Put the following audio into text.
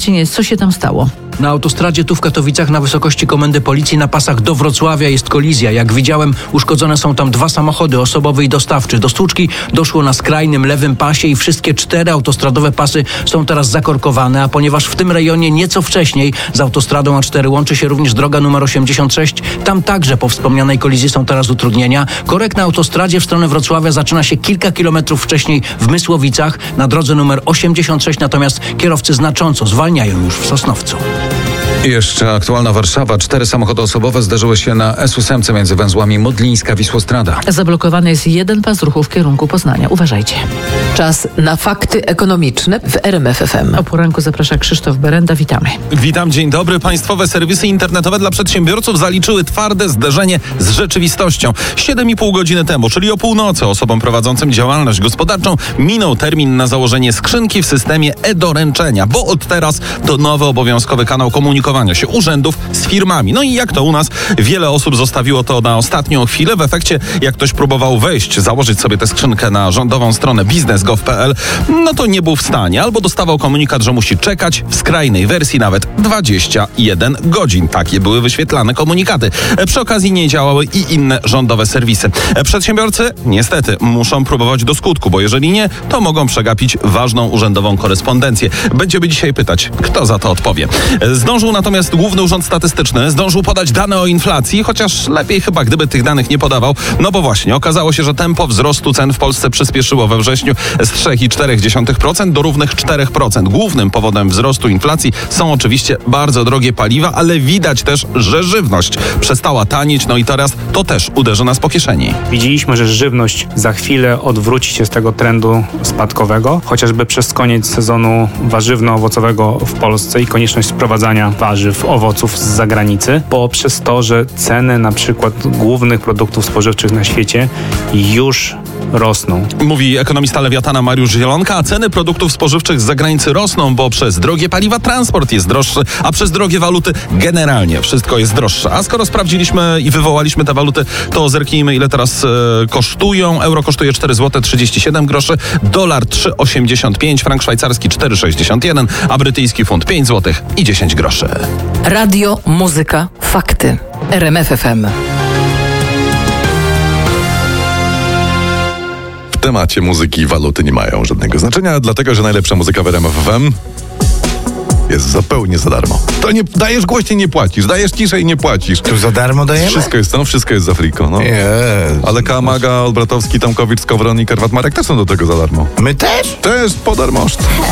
Marcinie, co się tam stało? Na autostradzie tu w Katowicach na wysokości komendy policji na pasach do Wrocławia jest kolizja. Jak widziałem, uszkodzone są tam 2 samochody, osobowy i dostawczy. Do stłuczki doszło na skrajnym lewym pasie i wszystkie 4 autostradowe pasy są teraz zakorkowane, a ponieważ w tym rejonie nieco wcześniej z autostradą A4 łączy się również droga numer 86, tam także po wspomnianej kolizji są teraz utrudnienia. Korek na autostradzie w stronę Wrocławia zaczyna się kilka kilometrów wcześniej w Mysłowicach. Na drodze numer 86 natomiast kierowcy znacząco zwalniają już w Sosnowcu. I jeszcze aktualna Warszawa. 4 samochody osobowe zdarzyły się na S8 między węzłami Modlińska-Wisłostrada. Zablokowany jest jeden pas ruchu w kierunku Poznania. Uważajcie. Czas na fakty ekonomiczne w RMF FM. O poranku zaprasza Krzysztof Berenda. Witamy. Witam, dzień dobry. Państwowe serwisy internetowe dla przedsiębiorców zaliczyły twarde zderzenie z rzeczywistością. 7,5 godziny temu, czyli o północy, osobom prowadzącym działalność gospodarczą minął termin na założenie skrzynki w systemie e-doręczenia, bo od teraz to nowy obowiązkowy kanał komunikowania się urzędów z firmami. No i jak to u nas, wiele osób zostawiło to na ostatnią chwilę. W efekcie, jak ktoś próbował założyć sobie tę skrzynkę na rządową stronę biznes.gov.pl, no to nie był w stanie. Albo dostawał komunikat, że musi czekać, w skrajnej wersji nawet 21 godzin. Takie były wyświetlane komunikaty. Przy okazji nie działały i inne rządowe serwisy. Przedsiębiorcy niestety muszą próbować do skutku, bo jeżeli nie, to mogą przegapić ważną urzędową korespondencję. Będziemy dzisiaj pytać, kto za to odpowie. Zdążył natomiast Główny Urząd Statystyczny, podać dane o inflacji, chociaż lepiej chyba, gdyby tych danych nie podawał, no bo właśnie okazało się, że tempo wzrostu cen w Polsce przyspieszyło we wrześniu z 3,4% do równych 4%. Głównym powodem wzrostu inflacji są oczywiście bardzo drogie paliwa, ale widać też, że żywność przestała tanieć, no i teraz to też uderzy nas po kieszeni. Widzieliśmy, że żywność za chwilę odwróci się z tego trendu spadkowego, chociażby przez koniec sezonu warzywno-owocowego w Polsce i konieczność sprowadzania warzyw, owoców z zagranicy, poprzez to, że ceny na przykład głównych produktów spożywczych na świecie już rosną. Mówi ekonomista Lewiatana Mariusz Zielonka, a ceny produktów spożywczych z zagranicy rosną, bo przez drogie paliwa transport jest droższy, a przez drogie waluty generalnie wszystko jest droższe. A skoro sprawdziliśmy i wywołaliśmy te waluty, to zerknijmy, ile teraz kosztują. Euro kosztuje 4 zł 37 groszy, dolar 3,85, frank szwajcarski 4,61, a brytyjski funt 5 zł i 10 groszy. Radio, muzyka, fakty. RMF FM. W temacie muzyki waluty nie mają żadnego znaczenia, dlatego że najlepsza muzyka w RMF FM jest zupełnie za darmo. To nie dajesz głośniej, nie płacisz. Dajesz ciszej, nie płacisz. Tu za darmo dajemy? Wszystko jest za friko. No. Ale Kamaga, Olbratowski, Tomkowicz, Skowron i Karwat Marek też są do tego za darmo. My też? Też po darmoszt.